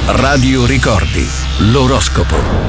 Radio Ricordi, l'oroscopo.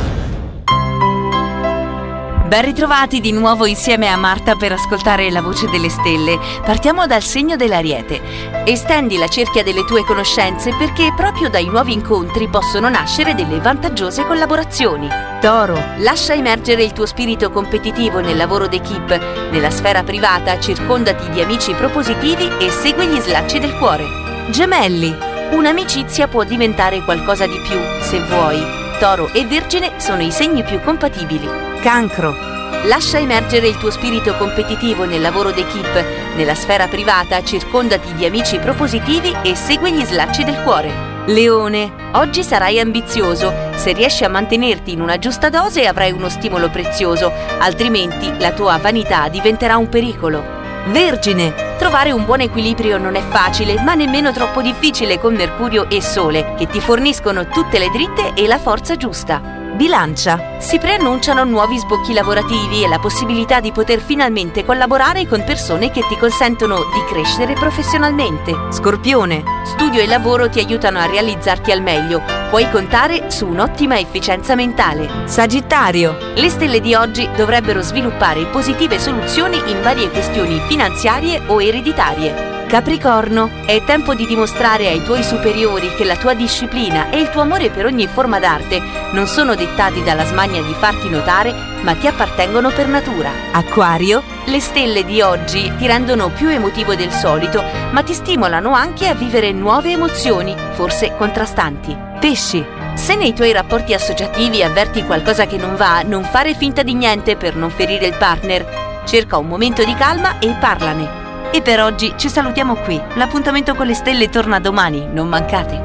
Ben ritrovati di nuovo insieme a Marta per ascoltare la voce delle stelle. Partiamo dal segno dell'Ariete. Estendi la cerchia delle tue conoscenze perché proprio dai nuovi incontri possono nascere delle vantaggiose collaborazioni. Toro, lascia emergere il tuo spirito competitivo nel lavoro d'equipe. Nella sfera privata circondati di amici propositivi e segui gli slacci del cuore. Gemelli, un'amicizia può diventare qualcosa di più se vuoi. Toro e Vergine sono i segni più compatibili. Cancro, lascia emergere il tuo spirito competitivo nel lavoro d'equipe. Nella sfera privata circondati di amici propositivi e segui gli slacci del cuore. Leone, oggi sarai ambizioso. Se riesci a mantenerti in una giusta dose avrai uno stimolo prezioso, altrimenti la tua vanità diventerà un pericolo. Vergine, trovare un buon equilibrio non è facile, ma nemmeno troppo difficile con Mercurio e Sole, che ti forniscono tutte le dritte e la forza giusta. Bilancia, si preannunciano nuovi sbocchi lavorativi e la possibilità di poter finalmente collaborare con persone che ti consentono di crescere professionalmente. Scorpione, studio e lavoro ti aiutano a realizzarti al meglio. Puoi contare su un'ottima efficienza mentale. Sagittario, le stelle di oggi dovrebbero sviluppare positive soluzioni in varie questioni finanziarie o ereditarie. Capricorno, è tempo di dimostrare ai tuoi superiori che la tua disciplina e il tuo amore per ogni forma d'arte non sono dettati dalla smania di farti notare, ma ti appartengono per natura. Acquario, le stelle di oggi ti rendono più emotivo del solito, ma ti stimolano anche a vivere nuove emozioni, forse contrastanti. Pesci, se nei tuoi rapporti associativi avverti qualcosa che non va, non fare finta di niente per non ferire il partner. Cerca un momento di calma e parlane. E per oggi ci salutiamo qui. L'appuntamento con le stelle torna domani, non mancate.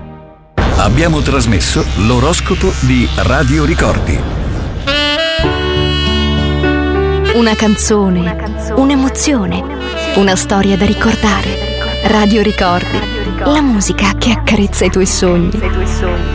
Abbiamo trasmesso l'oroscopo di Radio Ricordi. Una canzone, un'emozione, una storia da ricordare. Radio Ricordi, la musica che accarezza i tuoi sogni.